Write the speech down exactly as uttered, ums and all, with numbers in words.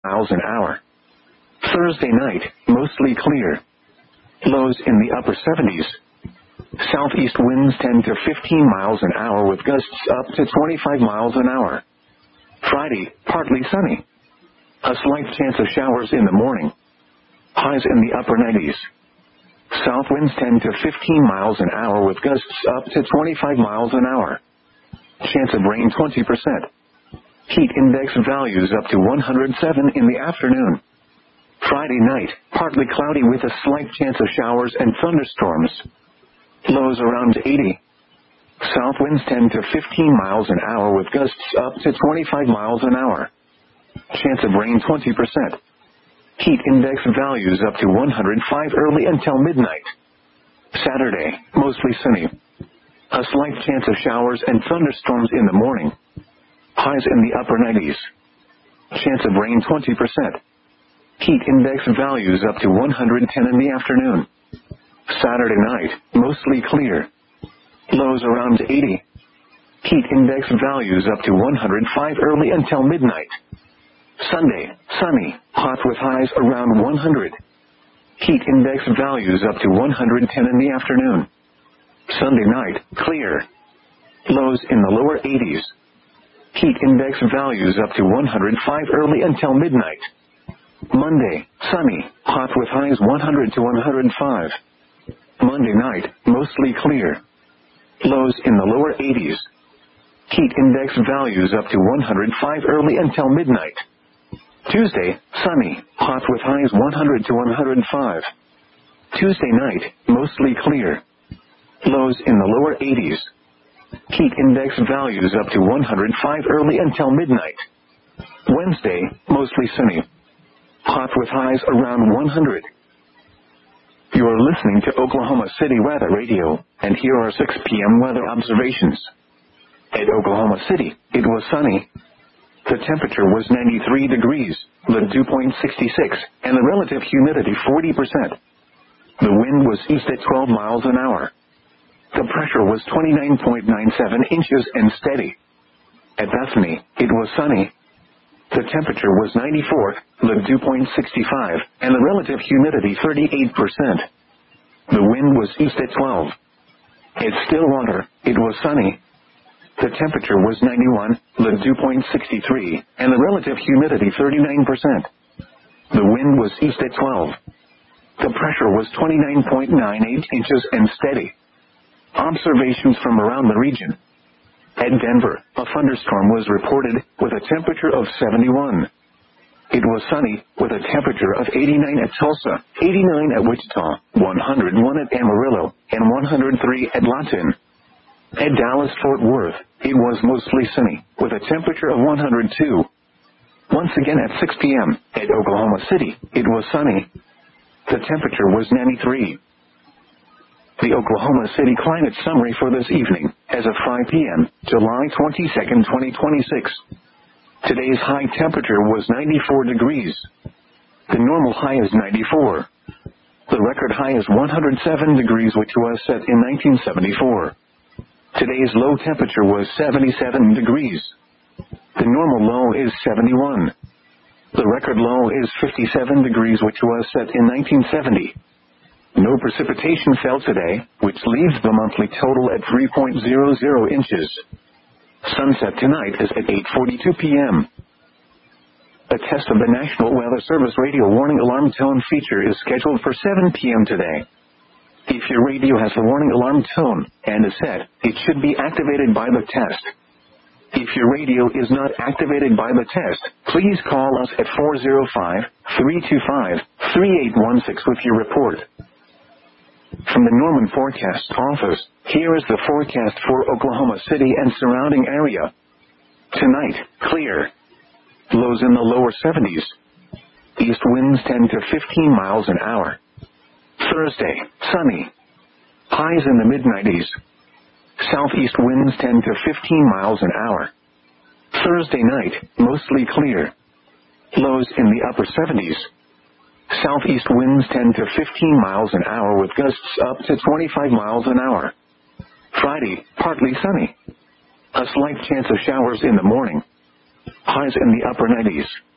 miles an hour. Thursday night, mostly clear. Lows in the upper seventies. Southeast winds ten to fifteen miles an hour with gusts up to twenty-five miles an hour. Friday, partly sunny. A slight chance of showers in the morning. Highs in the upper nineties. South winds ten to fifteen miles an hour with gusts up to twenty-five miles an hour. Chance of rain twenty percent. Heat index values up to one hundred seven in the afternoon. Friday night, partly cloudy with a slight chance of showers and thunderstorms. Lows around eighty. South winds ten to fifteen miles an hour with gusts up to twenty-five miles an hour. Chance of rain twenty percent. Heat index values up to one hundred five early until midnight. Saturday, mostly sunny. A slight chance of showers and thunderstorms in the morning. Highs in the upper nineties. Chance of rain twenty percent. Heat index values up to one hundred ten in the afternoon. Saturday night, mostly clear. Lows around eighty. Heat index values up to one hundred five early until midnight. Sunday, sunny, hot with highs around one hundred. Heat index values up to one hundred ten in the afternoon. Sunday night, clear. Lows in the lower eighties. Heat index values up to one hundred five early until midnight. Monday, sunny, hot with highs one hundred to one hundred five. Monday night, mostly clear. Lows in the lower eighties. Heat index values up to one hundred five early until midnight. Tuesday, sunny, hot with highs one hundred to one hundred five. Tuesday night, mostly clear. Lows in the lower eighties. Heat index values up to one hundred five early until midnight. Wednesday, mostly sunny. Hot with highs around one hundred. You are listening to Oklahoma City Weather Radio, and here are six p.m. weather observations. At Oklahoma City, it was sunny. The temperature was ninety-three degrees, the dew point sixty-six, and the relative humidity forty percent. The wind was east at twelve miles an hour. The pressure was twenty-nine point nine seven inches and steady. At Bethany, it was sunny. The temperature was ninety-four, the dew point sixty-five, and the relative humidity thirty-eight percent. The wind was east at twelve. At Stillwater, it was sunny. The temperature was ninety-one, the dew point sixty-three, and the relative humidity thirty-nine percent. The wind was east at twelve. The pressure was twenty-nine point nine eight inches and steady. Observations from around the region. At Denver, a thunderstorm was reported with a temperature of seventy-one. It was sunny with a temperature of eighty-nine at Tulsa, eighty-nine at Wichita, one hundred one at Amarillo, and one hundred three at Lawton. At Dallas-Fort Worth, it was mostly sunny with a temperature of one hundred two. Once again at six p.m. at Oklahoma City, it was sunny. The temperature was ninety-three. The Oklahoma City climate summary for this evening, as of five p.m., July twenty-second, twenty twenty-six. Today's high temperature was ninety-four degrees. The normal high is ninety-four. The record high is one hundred seven degrees, which was set in nineteen seventy-four. Today's low temperature was seventy-seven degrees. The normal low is seventy-one. The record low is fifty-seven degrees, which was set in nineteen seventy. No precipitation fell today, which leaves the monthly total at three point zero zero inches. Sunset tonight is at eight forty-two p.m. A test of the National Weather Service radio warning alarm tone feature is scheduled for seven p.m. today. If your radio has the warning alarm tone and is set, it should be activated by the test. If your radio is not activated by the test, please call us at four oh five, three two five, three eight one six with your report. From the Norman Forecast Office, here is the forecast for Oklahoma City and surrounding area. Tonight, clear. Lows in the lower seventies. East winds ten to fifteen miles an hour. Thursday, sunny. Highs in the mid nineties. Southeast winds ten to fifteen miles an hour. Thursday night, mostly clear. Lows in the upper seventies. Southeast winds ten to fifteen miles an hour with gusts up to twenty-five miles an hour. Friday, partly sunny. A slight chance of showers in the morning. Highs in the upper nineties.